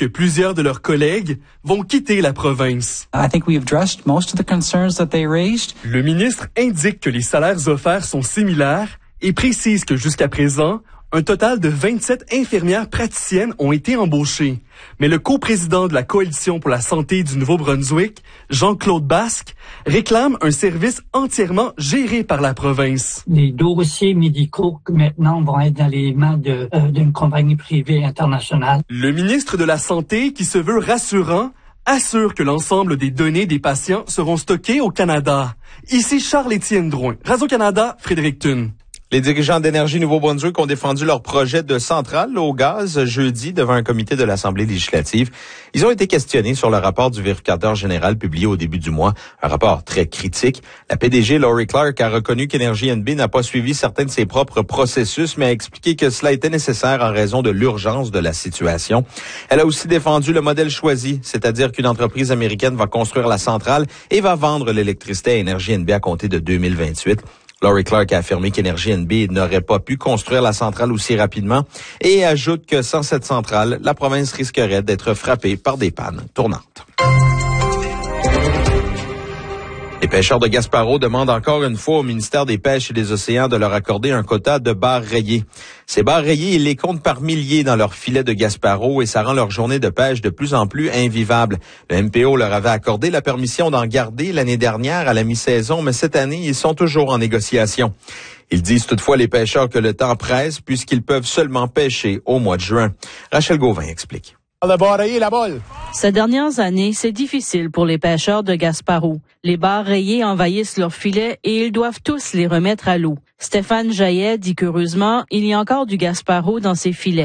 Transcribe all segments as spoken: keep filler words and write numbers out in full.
que plusieurs de leurs collègues vont quitter la province. I think we have addressed most of the concerns that they raised. Le ministre indique que les salaires offerts sont similaires et précise que jusqu'à présent, un total de vingt-sept infirmières praticiennes ont été embauchées. Mais le coprésident de la Coalition pour la santé du Nouveau-Brunswick, Jean-Claude Basque, réclame un service entièrement géré par la province. Les dossiers médicaux maintenant vont être dans les mains de, euh, d'une compagnie privée internationale. Le ministre de la Santé, qui se veut rassurant, assure que l'ensemble des données des patients seront stockées au Canada. Ici Charles-Étienne Drouin, Radio-Canada, Fredericton. Les dirigeants d'Énergie Nouveau-Brunswick ont défendu leur projet de centrale au gaz jeudi devant un comité de l'Assemblée législative. Ils ont été questionnés sur le rapport du vérificateur général publié au début du mois, un rapport très critique. La P D G Laurie Clark a reconnu qu'Énergie N B n'a pas suivi certains de ses propres processus, mais a expliqué que cela était nécessaire en raison de l'urgence de la situation. Elle a aussi défendu le modèle choisi, c'est-à-dire qu'une entreprise américaine va construire la centrale et va vendre l'électricité à Énergie N B à compter de deux mille vingt-huit. Laurie Clark a affirmé qu'Énergie N B n'aurait pas pu construire la centrale aussi rapidement et ajoute que sans cette centrale, la province risquerait d'être frappée par des pannes tournantes. Les pêcheurs de Gaspereau demandent encore une fois au ministère des Pêches et des Océans de leur accorder un quota de barres rayées. Ces barres rayées, ils les comptent par milliers dans leurs filets de Gaspereau et ça rend leur journée de pêche de plus en plus invivable. Le M P O leur avait accordé la permission d'en garder l'année dernière à la mi-saison, mais cette année, ils sont toujours en négociation. Ils disent toutefois les pêcheurs que le temps presse puisqu'ils peuvent seulement pêcher au mois de juin. Rachel Gauvin explique. Le bar rayé, la balle. Ces dernières années, c'est difficile pour les pêcheurs de Gaspereau. Les barres rayées envahissent leurs filets et ils doivent tous les remettre à l'eau. Stéphane Jaillet dit qu'heureusement, il y a encore du Gaspereau dans ses filets.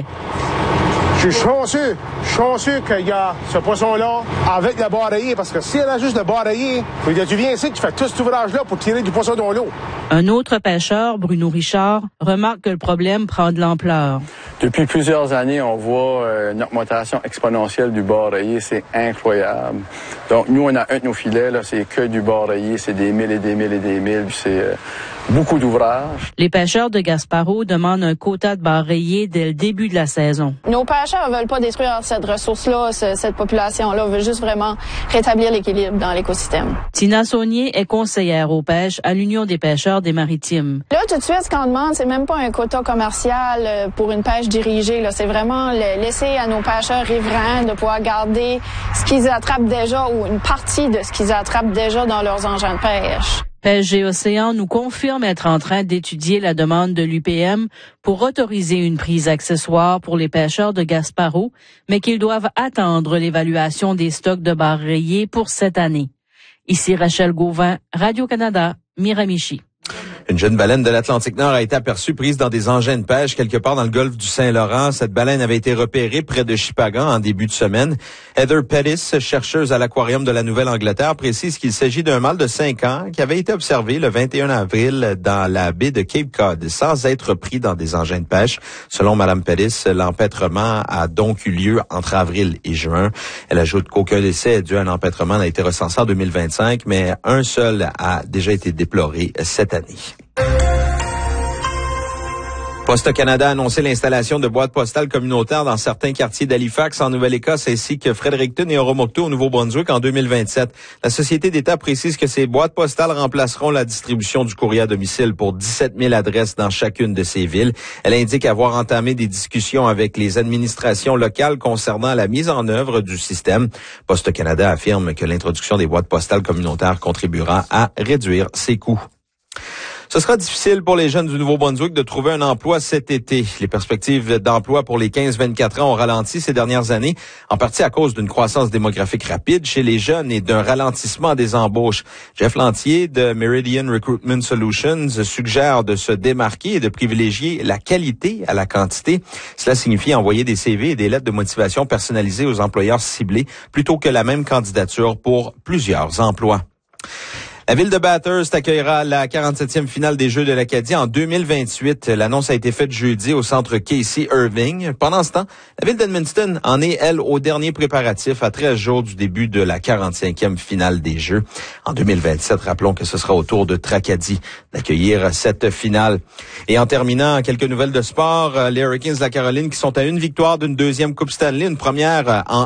Je suis chanceux, chanceux qu'il y a ce poisson-là avec la barre rayée, parce que s'il y a juste le bar rayé, tu viens ici, tu fais tout cet ouvrage-là pour tirer du poisson dans l'eau. Un autre pêcheur, Bruno Richard, remarque que le problème prend de l'ampleur. Depuis plusieurs années, on voit euh, une augmentation exponentielle du bar rayé. C'est incroyable. Donc, nous, on a un de nos filets, là, c'est que du bar rayé. C'est des milles et des milles et des milles. Puis c'est euh, beaucoup d'ouvrages. Les pêcheurs de Gaspereau demandent un quota de bar rayé dès le début de la saison. Nos pêcheurs ne veulent pas détruire cette ressource-là, cette population-là. Veut juste vraiment rétablir l'équilibre dans l'écosystème. Tina Saunier est conseillère aux pêches à l'Union des pêcheurs des Maritimes. Là, tout de suite, ce qu'on demande, c'est même pas un quota commercial pour une pêche dirigée. Là. C'est vraiment le laisser à nos pêcheurs riverains de pouvoir garder ce qu'ils attrapent déjà ou une partie de ce qu'ils attrapent déjà dans leurs engins de pêche. Pêche et Océan nous confirme être en train d'étudier la demande de l'U P M pour autoriser une prise accessoire pour les pêcheurs de Gaspereau, mais qu'ils doivent attendre l'évaluation des stocks de barres rayées pour cette année. Ici Rachel Gauvin, Radio-Canada, Miramichi. Une jeune baleine de l'Atlantique Nord a été aperçue prise dans des engins de pêche quelque part dans le golfe du Saint-Laurent. Cette baleine avait été repérée près de Shippagan en début de semaine. Heather Pettis, chercheuse à l'aquarium de la Nouvelle-Angleterre, précise qu'il s'agit d'un mâle de cinq ans qui avait été observé le vingt et un avril dans la baie de Cape Cod sans être pris dans des engins de pêche. Selon Mme Pettis, l'empêtrement a donc eu lieu entre avril et juin. Elle ajoute qu'aucun décès dû à un empêtrement n'a été recensé en deux mille vingt-cinq, mais un seul a déjà été déploré cette année. Poste Canada a annoncé l'installation de boîtes postales communautaires dans certains quartiers d'Halifax en Nouvelle-Écosse ainsi que Fredericton et Oromocto au Nouveau-Brunswick en deux mille vingt-sept. La Société d'État précise que ces boîtes postales remplaceront la distribution du courrier à domicile pour dix-sept mille adresses dans chacune de ces villes. Elle indique avoir entamé des discussions avec les administrations locales concernant la mise en œuvre du système. Poste Canada affirme que l'introduction des boîtes postales communautaires contribuera à réduire ses coûts. Ce sera difficile pour les jeunes du Nouveau-Brunswick de trouver un emploi cet été. Les perspectives d'emploi pour les quinze vingt-quatre ans ont ralenti ces dernières années, en partie à cause d'une croissance démographique rapide chez les jeunes et d'un ralentissement des embauches. Jeff Lantier de Meridian Recruitment Solutions suggère de se démarquer et de privilégier la qualité à la quantité. Cela signifie envoyer des C V et des lettres de motivation personnalisées aux employeurs ciblés plutôt que la même candidature pour plusieurs emplois. La ville de Bathurst accueillera la quarante-septième finale des Jeux de l'Acadie en deux mille vingt-huit. L'annonce a été faite jeudi au centre Casey Irving. Pendant ce temps, la ville d'Edmundston en est, elle, au dernier préparatif à treize jours du début de la quarante-cinquième finale des Jeux. En deux mille vingt-sept, rappelons que ce sera au tour de Tracadie d'accueillir cette finale. Et en terminant, quelques nouvelles de sport. Les Hurricanes de la Caroline qui sont à une victoire d'une deuxième Coupe Stanley, une première en